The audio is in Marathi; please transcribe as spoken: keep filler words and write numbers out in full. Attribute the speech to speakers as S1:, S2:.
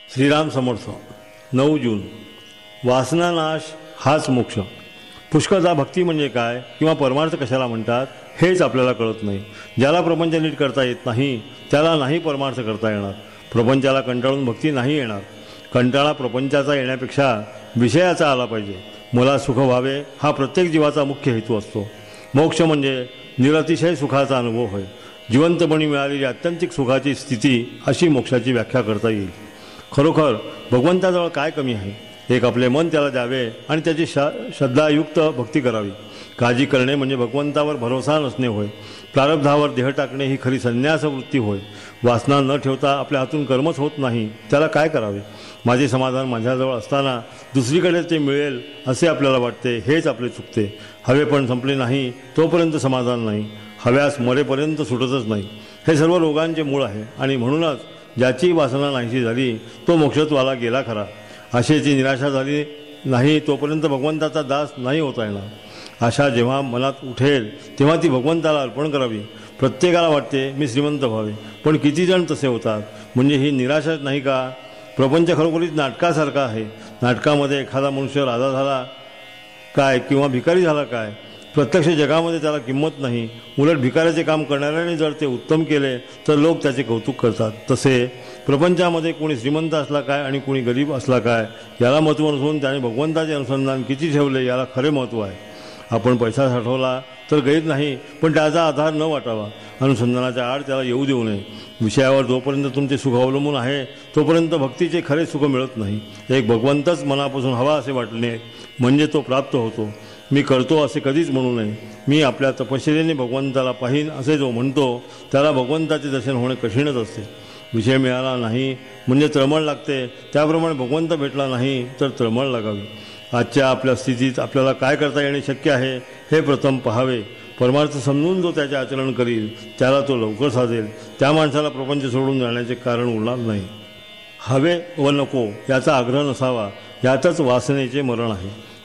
S1: श्रीराम समर्थ. नऊ जून. वासनानाश हाच मोक्ष. पुष्कळदा भक्ती म्हणजे काय किंवा परमार्थ कशाला म्हणतात हेच आपल्याला कळत नाही. ज्याला प्रपंच नीट करता येत नाही त्याला नाही परमार्थ करता येणार. प्रपंचाला कंटाळून भक्ती नाही येणार. कंटाळा प्रपंचाचा येण्यापेक्षा विषयाचा आला पाहिजे. मला सुख व्हावे हा प्रत्येक जीवाचा मुख्य हेतू असतो. मोक्ष म्हणजे निरतिशय सुखाचा अनुभव होय. जिवंतपणी मिळालेली आत्यंतिक सुखाची स्थिती अशी मोक्षाची व्याख्या करता येईल. खरोखर भगवंताजवळ काय कमी आहे. एक आपले मन त्याला द्यावे आणि त्याची श श्रद्धायुक्त भक्ती करावी. काळजी करणे म्हणजे भगवंतावर भरोसा नसणे होय. प्रारब्धावर देह टाकणे ही खरी संन्यास वृत्ती होय. वासना न ठेवता आपल्या हातून कर्मच होत नाही त्याला काय करावे. माझे समाधान माझ्याजवळ असताना दुसरीकडे ते मिळेल असे आपल्याला वाटते हेच आपले चुकते. हवे पण संपले नाही तोपर्यंत समाधान नाही. हव्यास मरेपर्यंत सुटतच नाही. हे सर्व रोगांचे मूळ आहे आणि म्हणूनच ज्याची वासना नाहीशी झाली तो मोक्षत्वाला गेला खरा. आशेची निराशा झाली नाही तोपर्यंत भगवंताचा दास नाही होता येणार. आशा जेव्हा मनात उठेल तेव्हा ती भगवंताला अर्पण करावी. प्रत्येकाला वाटते मी श्रीमंत व्हावे, पण किती जण तसे होतात. म्हणजे ही निराशाच नाही का. प्रपंच खरोखरीच नाटकासारखा आहे. नाटकामध्ये एखादा मनुष्य राजा झाला काय किंवा भिकारी झाला काय, प्रत्यक्ष जगामध्ये त्याला किंमत नाही. उलट भिकाऱ्याचे काम करणाऱ्याने जर ते उत्तम केले तर लोक त्याचे कौतुक करतात. तसे प्रपंचामध्ये कोणी श्रीमंत असला काय आणि कोणी गरीब असला काय याला महत्त्व नसून त्याने भगवंताचे अनुसंधान किती ठेवले याला खरे महत्त्व आहे. आपण पैसा साठवला तर गैर नाही, पण त्याचा आधार न वाटावा. अनुसंधानाच्या आड त्याला येऊ देऊ नये. विषयावर जोपर्यंत तुमचे सुख अवलंबून आहे तोपर्यंत भक्तीचे खरे सुख मिळत नाही. एक भगवंतच मनापासून हवा असे वाटणे म्हणजे तो प्राप्त होतो. मी करतो असे कधीच म्हणू नये. मी आपल्या तपश्चर्येने भगवंताला पाहीन असे जो म्हणतो त्याला भगवंताचे दर्शन होणे कठीणच असते. विषय मिळाला नाही म्हणजे तळमळ लागते, त्याप्रमाणे भगवंत भेटला नाही तर तळमळ लागावी. आजच्या आपल्या स्थितीत आपल्याला काय करता येणे शक्य आहे हे प्रथम पहावे. परमार्थ समजून जो त्याचे आचरण करील त्याला तो लवकर साधेल. त्या माणसाला प्रपंच सोडून जाण्याचे कारण उरणार नाही. हवे व नको याचा आग्रह नसावा, यातच वासनेचे मरण आहे.